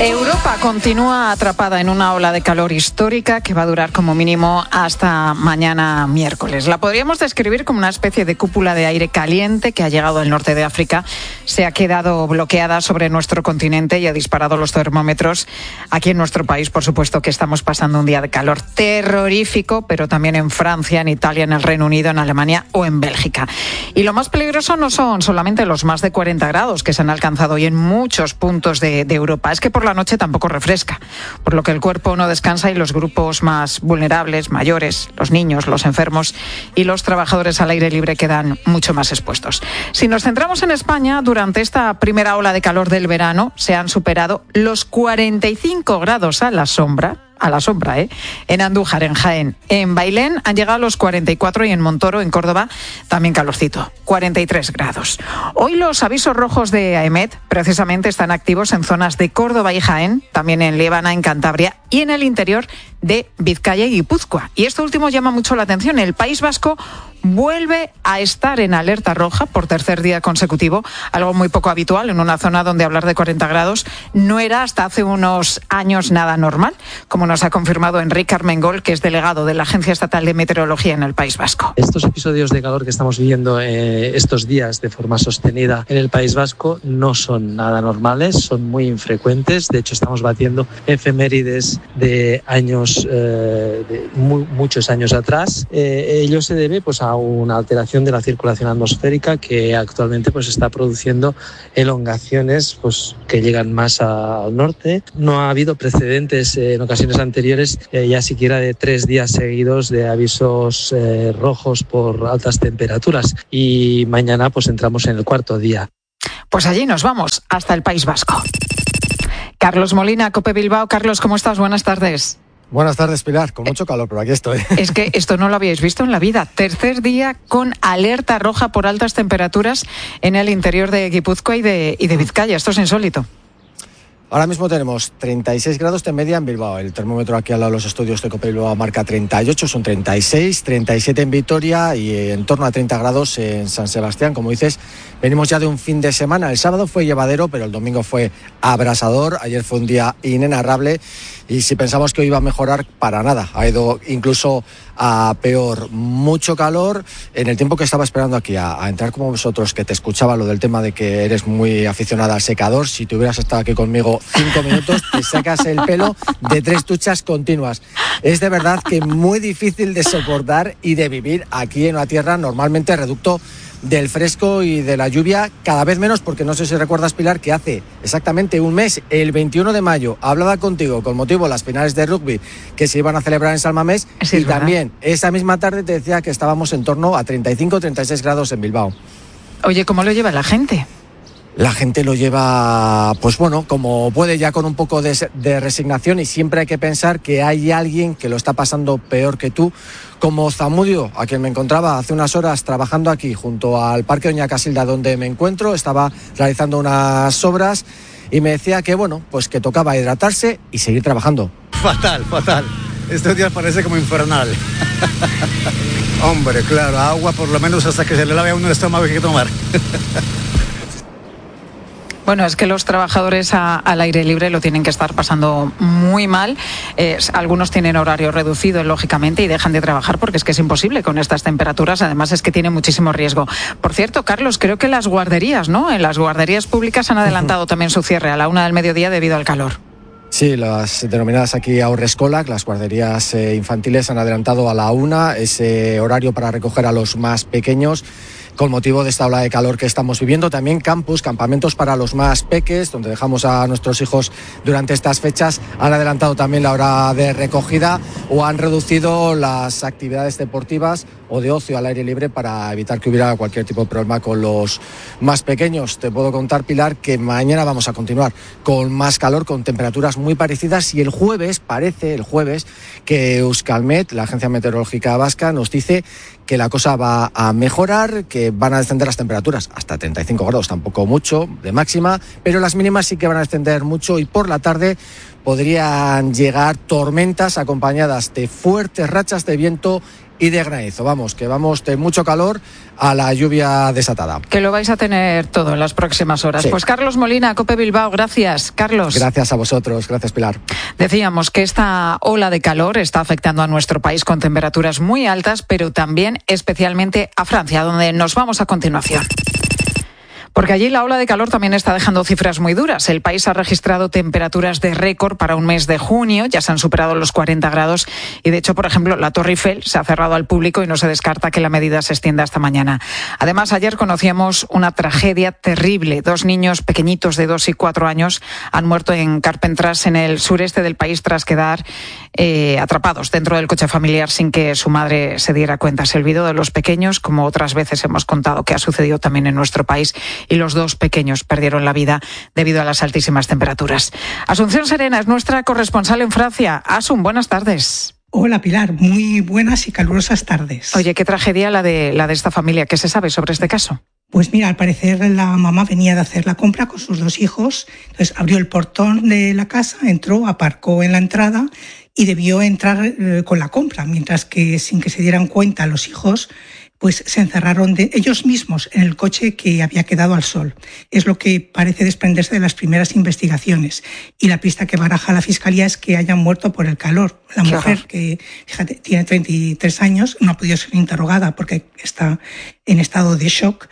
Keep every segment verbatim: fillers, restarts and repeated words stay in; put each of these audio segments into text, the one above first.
Europa continúa atrapada en una ola de calor histórica que va a durar como mínimo hasta mañana miércoles. La podríamos describir como una especie de cúpula de aire caliente que ha llegado del norte de África, se ha quedado bloqueada sobre nuestro continente y ha disparado los termómetros. Aquí en nuestro país, por supuesto que estamos pasando un día de calor terrorífico, pero también en Francia, en Italia, en el Reino Unido, en Alemania o en Bélgica. Y lo más peligroso no son solamente los más de cuarenta grados que se han alcanzado hoy en muchos puntos de, de Europa, es que por la noche tampoco refresca, por lo que el cuerpo no descansa y los grupos más vulnerables, mayores, los niños, los enfermos y los trabajadores al aire libre quedan mucho más expuestos. Si nos centramos en España, durante esta primera ola de calor del verano se han superado los cuarenta y cinco grados a la sombra, a la sombra, ¿eh? En Andújar, en Jaén, en Bailén han llegado a los cuarenta y cuatro y en Montoro, en Córdoba, también calorcito, cuarenta y tres grados. Hoy los avisos rojos de AEMET precisamente están activos en zonas de Córdoba y Jaén, también en Líbana, en Cantabria y en el interior de Vizcaya y Guipúzcoa. Y esto último llama mucho la atención. El País Vasco vuelve a estar en alerta roja por tercer día consecutivo, algo muy poco habitual en una zona donde hablar de cuarenta grados no era hasta hace unos años nada normal, como nos ha confirmado Enrique Armengol, que es delegado de la Agencia Estatal de Meteorología en el País Vasco. Estos episodios de calor que estamos viviendo eh, estos días de forma sostenida en el País Vasco no son nada normales, son muy infrecuentes. De hecho, estamos batiendo efemérides de años, eh, de muy, muchos años atrás. Eh, ello se debe pues a una alteración de la circulación atmosférica que actualmente pues está produciendo elongaciones pues que llegan más a, al norte. No ha habido precedentes eh, en ocasiones anteriores eh, ya siquiera de tres días seguidos de avisos eh, rojos por altas temperaturas y mañana pues entramos en el cuarto día. Pues allí nos vamos, hasta el País Vasco. Carlos Molina, COPE Bilbao. Carlos, ¿cómo estás? Buenas tardes. Buenas tardes, Pilar. Con mucho calor, pero aquí estoy. Es que esto no lo habíais visto en la vida. Tercer día con alerta roja por altas temperaturas en el interior de Guipúzcoa y de, y de Vizcaya. Esto es insólito. Ahora mismo tenemos treinta y seis grados de media en Bilbao. El termómetro aquí al lado de los estudios de COPE Bilbao marca treinta y ocho, son treinta y seis, treinta y siete en Vitoria y en torno a treinta grados en San Sebastián. Como dices, venimos ya de un fin de semana. El sábado fue llevadero, pero el domingo fue abrasador. Ayer fue un día inenarrable y si pensamos que hoy iba a mejorar, para nada. Ha ido incluso a peor. Mucho calor en el tiempo que estaba esperando aquí a, a entrar como vosotros, que te escuchaba lo del tema de que eres muy aficionada al secador. Si te hubieras estado aquí conmigo cinco minutos, te sacas el pelo de tres duchas continuas. Es de verdad que muy difícil de soportar y de vivir aquí en una tierra normalmente reducto del fresco y de la lluvia, cada vez menos, porque no sé si recuerdas, Pilar, que hace exactamente un mes, el veintiuno de mayo, hablaba contigo con motivo de las finales de rugby que se iban a celebrar en San Mamés, sí, y también esa misma tarde te decía que estábamos en torno a treinta y cinco, treinta y seis grados en Bilbao. Oye, ¿cómo lo lleva la gente? La gente lo lleva, pues bueno, como puede, ya con un poco de, de resignación, y siempre hay que pensar que hay alguien que lo está pasando peor que tú, como Zamudio, a quien me encontraba hace unas horas trabajando aquí junto al Parque Doña Casilda, donde me encuentro. Estaba realizando unas obras y me decía que bueno, pues que tocaba hidratarse y seguir trabajando. Fatal, fatal. Estos días parece como infernal. Hombre, claro, agua por lo menos hasta que se le lave a uno el estómago hay que tomar. Bueno, es que los trabajadores a, al aire libre lo tienen que estar pasando muy mal. Eh, algunos tienen horario reducido, lógicamente, y dejan de trabajar porque es que es imposible con estas temperaturas. Además, es que tiene muchísimo riesgo. Por cierto, Carlos, creo que las guarderías, ¿no? En las guarderías públicas han adelantado también su cierre a la una del mediodía debido al calor. Sí, las denominadas aquí haurreskolak, las guarderías eh, infantiles, han adelantado a la una ese horario para recoger a los más pequeños, con motivo de esta ola de calor que estamos viviendo. También campus, campamentos para los más peques, donde dejamos a nuestros hijos durante estas fechas, han adelantado también la hora de recogida o han reducido las actividades deportivas o de ocio al aire libre para evitar que hubiera cualquier tipo de problema con los más pequeños. Te puedo contar, Pilar, que mañana vamos a continuar con más calor, con temperaturas muy parecidas, y el jueves, parece el jueves, que Euskalmet, la agencia meteorológica vasca, nos dice que la cosa va a mejorar, que van a descender las temperaturas hasta treinta y cinco grados, tampoco mucho de máxima, pero las mínimas sí que van a descender mucho, y por la tarde podrían llegar tormentas acompañadas de fuertes rachas de viento y de granizo. Vamos, que vamos de mucho calor a la lluvia desatada. Que lo vais a tener todo en las próximas horas. Sí. Pues Carlos Molina, COPE Bilbao, gracias. Carlos. Gracias a vosotros, gracias Pilar. Decíamos que esta ola de calor está afectando a nuestro país con temperaturas muy altas, pero también especialmente a Francia, donde nos vamos a continuación. Porque allí la ola de calor también está dejando cifras muy duras. El país ha registrado temperaturas de récord para un mes de junio, ya se han superado los cuarenta grados y de hecho, por ejemplo, la Torre Eiffel se ha cerrado al público y no se descarta que la medida se extienda hasta mañana. Además, ayer conocíamos una tragedia terrible. Dos niños pequeñitos de dos y cuatro años han muerto en Carpentras, en el sureste del país, tras quedar eh, atrapados dentro del coche familiar sin que su madre se diera cuenta. Se olvidó de los pequeños, como otras veces hemos contado que ha sucedido también en nuestro país, y los dos pequeños perdieron la vida debido a las altísimas temperaturas. Asunción Serena es nuestra corresponsal en Francia. Asun, buenas tardes. Hola Pilar, muy buenas y calurosas tardes. Oye, qué tragedia la de, la de esta familia. ¿Qué se sabe sobre este caso? Pues mira, al parecer la mamá venía de hacer la compra con sus dos hijos, entonces abrió el portón de la casa, entró, aparcó en la entrada y debió entrar eh, con la compra, mientras que sin que se dieran cuenta los hijos, pues se encerraron de ellos mismos en el coche que había quedado al sol. Es lo que parece desprenderse de las primeras investigaciones. Y la pista que baraja la Fiscalía es que hayan muerto por el calor. La mujer, que fíjate, tiene treinta y tres años, no ha podido ser interrogada porque está en estado de shock,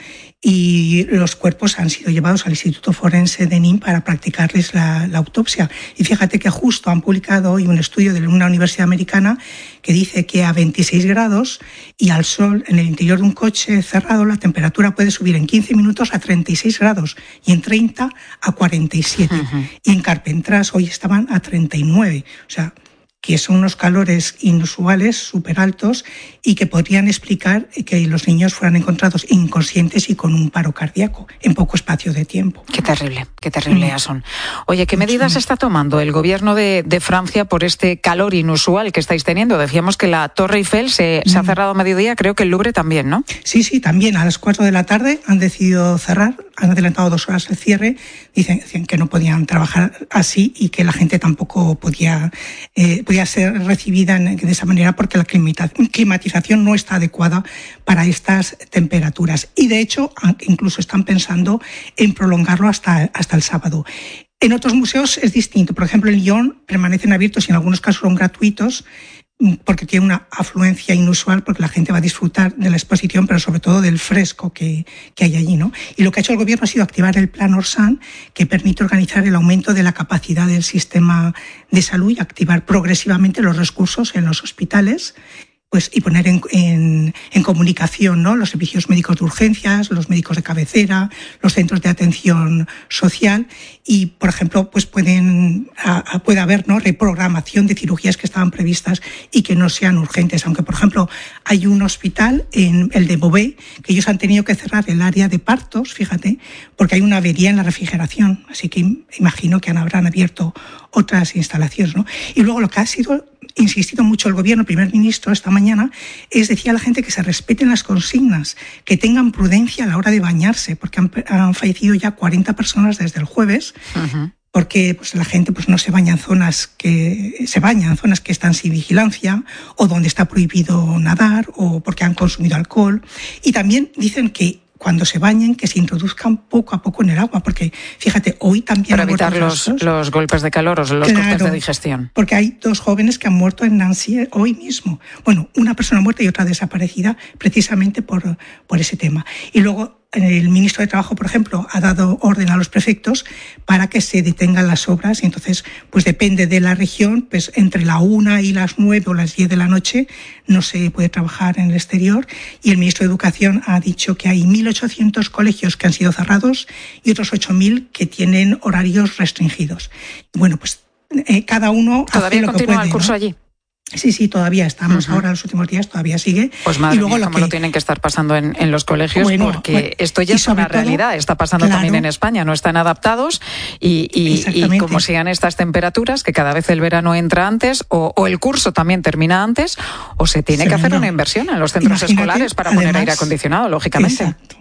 y los cuerpos han sido llevados al Instituto Forense de Nîmes para practicarles la, la autopsia. Y fíjate que justo han publicado hoy un estudio de una universidad americana que dice que a veintiséis grados y al sol en el interior de un coche cerrado la temperatura puede subir en quince minutos a treinta y seis grados y en treinta a cuarenta y siete. Uh-huh. Y en Carpentras hoy estaban a treinta y nueve. O sea, que son unos calores inusuales, súper altos, y que podrían explicar que los niños fueran encontrados inconscientes y con un paro cardíaco en poco espacio de tiempo. Qué terrible, qué terrible, Asun. Oye, ¿qué medidas está tomando el gobierno de, de Francia por este calor inusual que estáis teniendo? Decíamos que la Torre Eiffel se, se ha cerrado a mediodía, creo que el Louvre también, ¿no? Sí, sí, también a las cuatro de la tarde han decidido cerrar, han adelantado dos horas el cierre, dicen, dicen que no podían trabajar así y que la gente tampoco podía... Eh, podía ser recibida de esa manera porque la climatización no está adecuada para estas temperaturas. Y de hecho, incluso están pensando en prolongarlo hasta, hasta el sábado. En otros museos es distinto. Por ejemplo, en Lyon permanecen abiertos y en algunos casos son gratuitos, porque tiene una afluencia inusual, porque la gente va a disfrutar de la exposición, pero sobre todo del fresco que, que hay allí, ¿no? Y lo que ha hecho el gobierno ha sido activar el Plan Orsan, que permite organizar el aumento de la capacidad del sistema de salud y activar progresivamente los recursos en los hospitales, pues, y poner en, en, en comunicación, ¿no?, los servicios médicos de urgencias, los médicos de cabecera, los centros de atención social, y, por ejemplo, pues pueden, a, a, puede haber, ¿no?, reprogramación de cirugías que estaban previstas y que no sean urgentes. Aunque, por ejemplo, hay un hospital, en el de Beauvais, que ellos han tenido que cerrar el área de partos, fíjate, porque hay una avería en la refrigeración. Así que imagino que habrán abierto otras instalaciones, ¿no? Y luego lo que ha sido insistido mucho el gobierno, el primer ministro, esta mañana, es decir a la gente que se respeten las consignas, que tengan prudencia a la hora de bañarse, porque han, han fallecido ya cuarenta personas desde el jueves, uh-huh. porque pues, la gente pues, no se baña en zonas que se baña en zonas que están sin vigilancia, o donde está prohibido nadar, o porque han consumido alcohol. Y también dicen que cuando se bañen, que se introduzcan poco a poco en el agua, porque fíjate, hoy también... Para evitar los, los golpes de calor o los claro, cortes de digestión. Porque hay dos jóvenes que han muerto en Nancy hoy mismo. Bueno, una persona muerta y otra desaparecida precisamente por, por ese tema. Y luego el ministro de Trabajo, por ejemplo, ha dado orden a los prefectos para que se detengan las obras, y entonces, pues depende de la región, pues entre la una y las nueve o las diez de la noche no se puede trabajar en el exterior, y el ministro de Educación ha dicho que hay mil ochocientos colegios que han sido cerrados y otros ocho mil que tienen horarios restringidos. Bueno, pues eh, cada uno ¿Todavía hace lo que puede. ¿Todavía continúa el curso, ¿no?, allí? Sí, sí, todavía estamos Uh-huh. ahora, los últimos días todavía sigue. Pues madre y luego mía, lo cómo que lo tienen que estar pasando en, en los colegios, bueno, porque bueno, esto ya es una todo, realidad, está pasando claro, también en España, no están adaptados y, y, y como sigan estas temperaturas, que cada vez el verano entra antes, o, o el curso también termina antes, o se tiene sí, que hacer no. una inversión en los centros Imagínate, escolares para además, poner aire acondicionado, lógicamente. Exacto.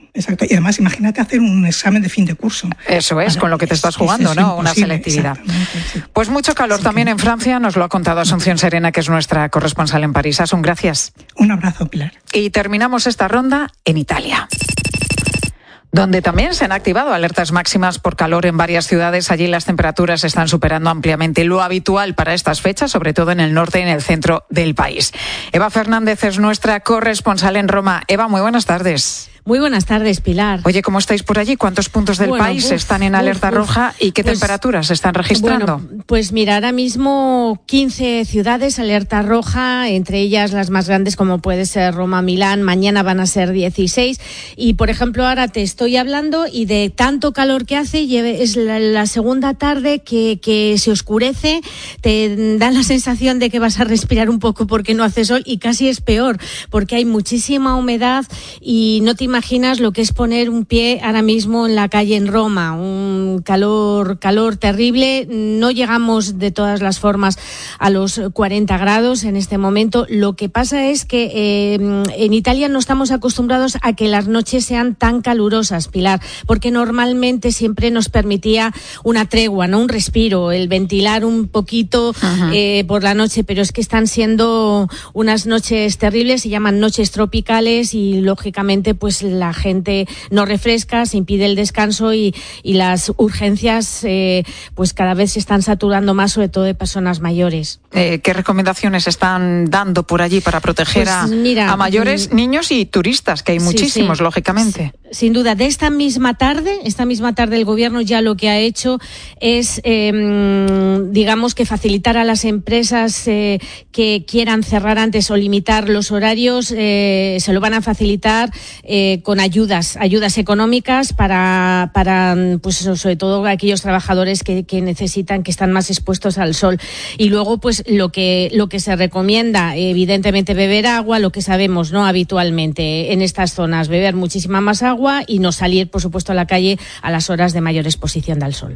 exacto. Y además, imagínate hacer un examen de fin de curso. Eso es, Para, con lo que te estás jugando, es, ¿no? es Una selectividad. Sí. Pues mucho calor Así también que... en Francia, nos lo ha contado Asunción Serena, que es nuestra corresponsal en París. Asun, gracias. Un abrazo, Pilar. Y terminamos esta ronda en Italia, donde también se han activado alertas máximas por calor en varias ciudades. Allí las temperaturas están superando ampliamente lo habitual para estas fechas, sobre todo en el norte y en el centro del país. Eva Fernández es nuestra corresponsal en Roma. Eva, muy buenas tardes. Muy buenas tardes, Pilar. Oye, ¿cómo estáis por allí? ¿Cuántos puntos del bueno, país uf, están en alerta uf, roja y qué pues, temperaturas se están registrando? Bueno, pues mira, ahora mismo quince ciudades alerta roja, entre ellas las más grandes como puede ser Roma, Milán. Mañana van a ser dieciséis y, por ejemplo, ahora te estoy hablando y de tanto calor que hace, es la, la segunda tarde que, que se oscurece, te da la sensación de que vas a respirar un poco porque no hace sol y casi es peor porque hay muchísima humedad y no te imaginas imaginas lo que es poner un pie ahora mismo en la calle en Roma, un calor, calor terrible. No llegamos de todas las formas a los cuarenta grados en este momento. Lo que pasa es que eh, en Italia no estamos acostumbrados a que las noches sean tan calurosas, Pilar, porque normalmente siempre nos permitía una tregua, ¿no? Un respiro, el ventilar un poquito eh, por la noche, pero es que están siendo unas noches terribles, se llaman noches tropicales y lógicamente pues la gente no refresca, se impide el descanso y, y las urgencias eh, pues cada vez se están saturando más, sobre todo de personas mayores. Eh, ¿Qué recomendaciones están dando por allí para proteger pues, a, mira, a mayores, mm, niños y turistas, que hay muchísimos, sí, sí, lógicamente? Sin duda, de esta misma tarde, esta misma tarde el gobierno ya lo que ha hecho es, eh, digamos, que facilitar a las empresas eh, que quieran cerrar antes o limitar los horarios, eh, se lo van a facilitar eh, con ayudas, ayudas económicas para, para pues sobre todo aquellos trabajadores que, que necesitan, que están más expuestos al sol. Y luego, pues lo que, lo que se recomienda, evidentemente beber agua, lo que sabemos, ¿no? Habitualmente en estas zonas, beber muchísima más agua y no salir, por supuesto, a la calle a las horas de mayor exposición al sol.